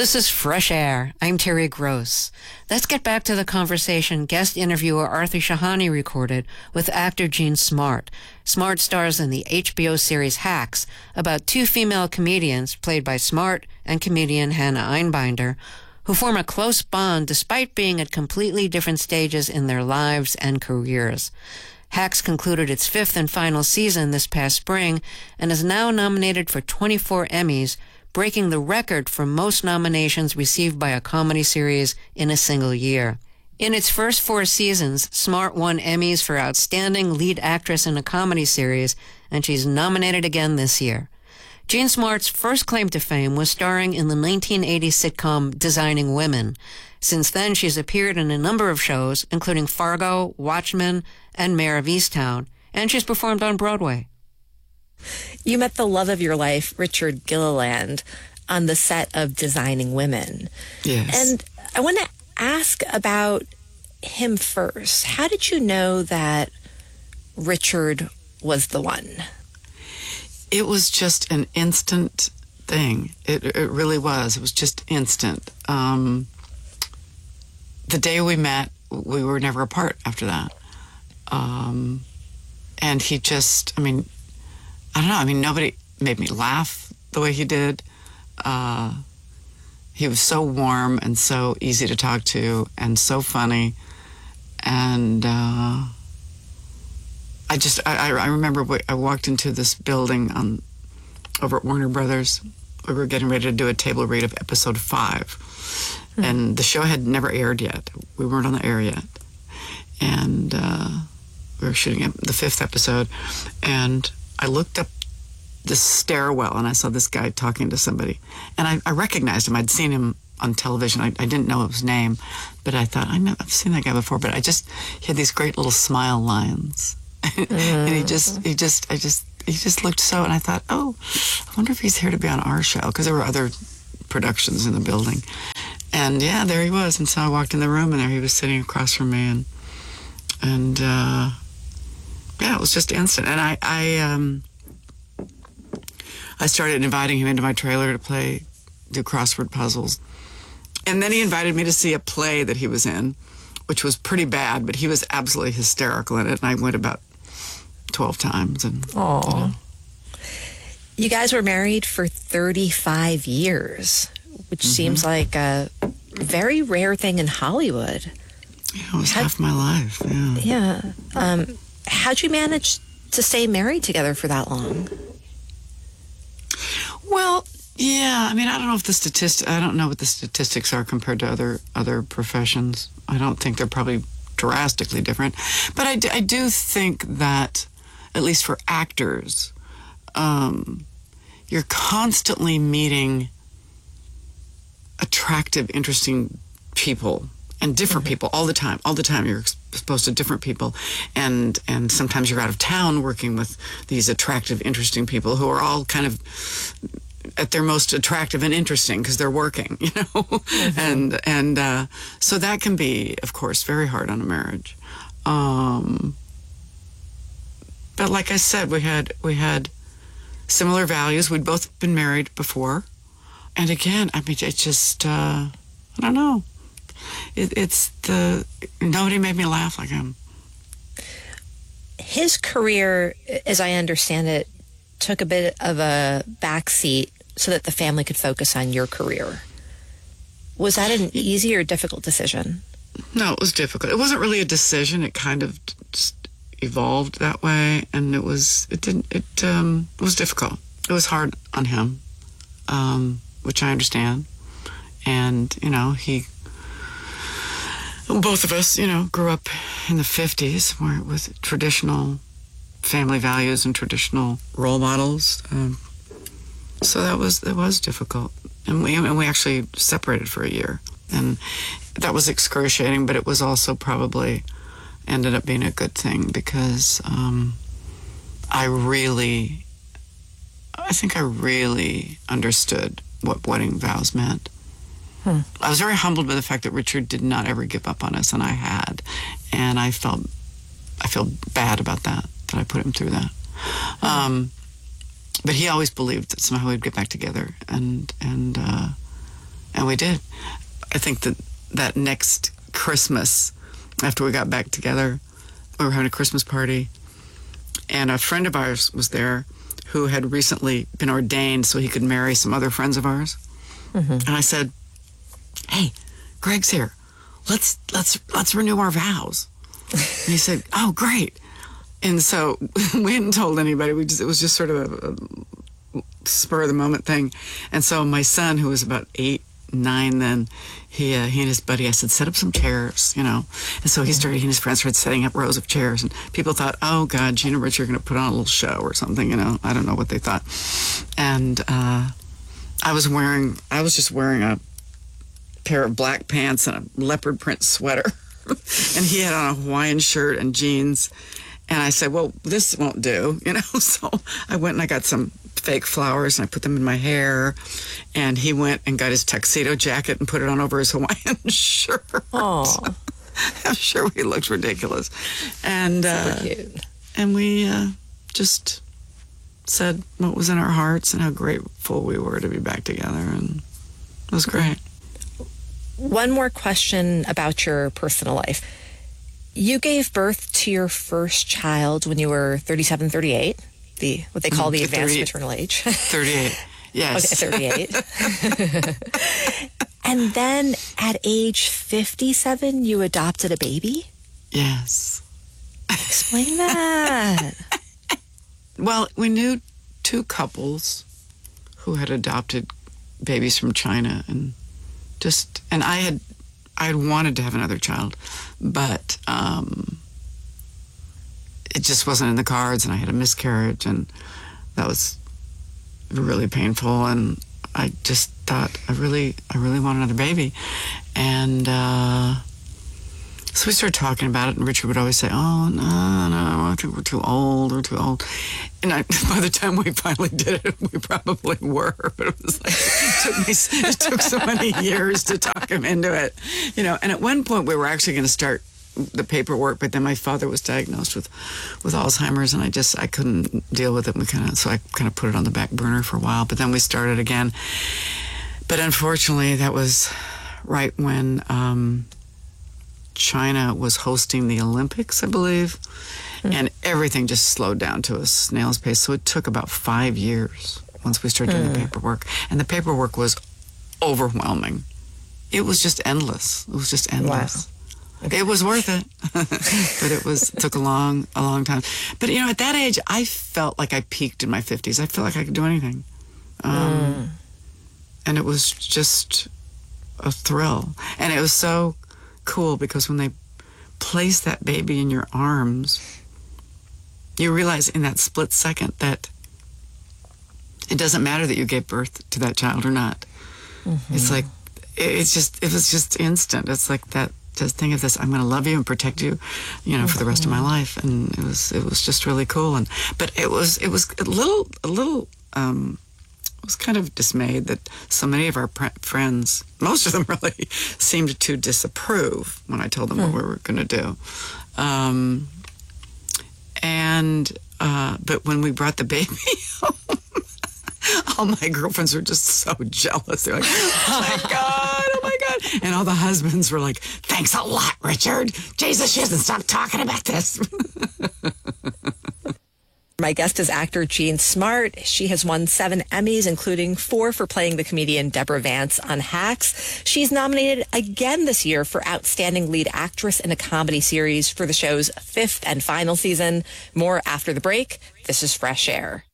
This is Fresh Air. I'm Terry Gross. Let's get back to the conversation guest interviewer Arthur Shahani recorded with actor Jean Smart. Smart stars in the HBO series Hacks, about two female comedians, played by Smart and comedian Hannah Einbinder, who form a close bond despite being at completely different stages in their lives and careers. Hacks concluded its fifth and final season this past spring and is now nominated for 24 Emmys, breaking the record for most nominations received by a comedy series in a single year. In its first 4 seasons, Smart won Emmys for Outstanding Lead Actress in a Comedy Series, and she's nominated again this year. Jean Smart's first claim to fame was starring in the 1980 sitcom Designing Women. Since then, she's appeared in a number of shows, including Fargo, Watchmen, and Mayor of Easttown, and she's performed on Broadway. You met the love of your life, Richard Gilliland, on the set of Designing Women. Yes. And I want to ask about him first. How did you know that Richard was the one? It was just an instant thing. It really was. It was just instant. The day we met, we were never apart after that. And he just, I don't know. Nobody made me laugh the way he did. He was so warm and so easy to talk to and so funny. And I remember I walked into this building over at Warner Brothers. We were getting ready to do a table read of episode 5. And the show had never aired yet. We weren't on the air yet. And we were shooting the 5th episode. And I looked up this stairwell and I saw this guy talking to somebody. And I recognized him. I'd seen him on television. I didn't know his name, but I thought, I've seen that guy before. But he had these great little smile lines. And he just looked so, and I thought, I wonder if he's here to be on our show, because there were other productions in the building. And yeah, there he was. And so I walked in the room and there he was sitting across from me, and it was just instant. And I started inviting him into my trailer to do crossword puzzles. And then he invited me to see a play that he was in, which was pretty bad, but he was absolutely hysterical in it. And I went about 12 times. And, You guys were married for 35 years, which seems like a very rare thing in Hollywood. Yeah, it was half my life, Yeah. How'd you manage to stay married together for that long? Well, yeah, I don't know if I don't know what the statistics are compared to other professions. I don't think they're probably drastically different. But I do think that, at least for actors, you're constantly meeting attractive, interesting people and different people all the time. All the time you're exposed to different people. And sometimes you're out of town working with these attractive, interesting people who are all kind of at their most attractive and interesting because they're working, And so that can be, of course, very hard on a marriage. But like I said, we had similar values. We'd both been married before. And again, it's just, I don't know. Nobody made me laugh like him. His career, as I understand it, took a bit of a backseat so that the family could focus on your career. Was that an easy or difficult decision? No, it was difficult. It wasn't really a decision. It kind of just evolved that way, and it was difficult. It was hard on him, which I understand. And, both of us, grew up in the 50s with traditional family values and traditional role models. So it was difficult. And we actually separated for a year. And that was excruciating, but it was also probably ended up being a good thing because I think I really understood what wedding vows meant. I was very humbled by the fact that Richard did not ever give up on us, and I had. And I feel bad about that I put him through that. But he always believed that somehow we'd get back together, and And we did. I think that next Christmas, after we got back together, we were having a Christmas party, and a friend of ours was there who had recently been ordained so he could marry some other friends of ours. And I said, "Hey, Greg's here. Let's renew our vows." And he said, "Oh, great." And so we hadn't told anybody. It was just sort of a spur of the moment thing. And so my son, who was about 8, 9 then, he and his buddy, I said, "Set up some chairs, you know." And so he and his friends started setting up rows of chairs, and people thought, "Oh God, Gene and Richard are going to put on a little show or something," you know. I don't know what they thought. And I was just wearing a pair of black pants and a leopard print sweater, and he had on a Hawaiian shirt and jeans. And I said, "Well, this won't do," you know. So I went and I got some fake flowers and I put them in my hair, and he went and got his tuxedo jacket and put it on over his Hawaiian shirt. Oh, I'm sure we looked ridiculous. And super cute. And we just said what was in our hearts and how grateful we were to be back together, and it was great. One more question about your personal life. You gave birth to your first child when you were 37, 38, what they call the advanced 38. maternal age. 38, yes. Okay, 38. And then at age 57, you adopted a baby? Yes. Explain that. Well, we knew 2 couples who had adopted babies from China, and I had wanted to have another child, but it just wasn't in the cards, and I had a miscarriage, and that was really painful, and I just thought I really want another baby. And so we started talking about it, and Richard would always say, "Oh, no, I think we're too old, and by the time we finally did it, we probably were, but it was like, it took so many years to talk him into it, you know. And at one point we were actually going to start the paperwork, but then my father was diagnosed with Alzheimer's, and I couldn't deal with it. So I kind of put it on the back burner for a while, but then we started again. But unfortunately, that was right when China was hosting the Olympics, I believe, and everything just slowed down to a snail's pace. So it took about 5 years once we started doing the paperwork, and the paperwork was overwhelming. It was just endless. It was just endless. Wow. Okay. It was worth it, but it took a long time. But you know, at that age, I felt like I peaked in my 50s. I felt like I could do anything, and it was just a thrill. And it was so cool because when they place that baby in your arms, you realize in that split second that it doesn't matter that you gave birth to that child or not. It's like it was just instant. It's like that. Just think of this: I'm going to love you and protect you, you know, for the rest of my life. And it was just really cool. But it was a little. I was kind of dismayed that so many of our friends, most of them really, seemed to disapprove when I told them what we were going to do. But when we brought the baby home, all my girlfriends were just so jealous. They're like, "Oh my God, oh my God." And all the husbands were like, "Thanks a lot, Richard. Jesus, she hasn't stopped talking about this." My guest is actor Jean Smart. She has won 7 Emmys, including 4 for playing the comedian Deborah Vance on Hacks. She's nominated again this year for Outstanding Lead Actress in a Comedy Series for the show's 5th and final season. More after the break. This is Fresh Air.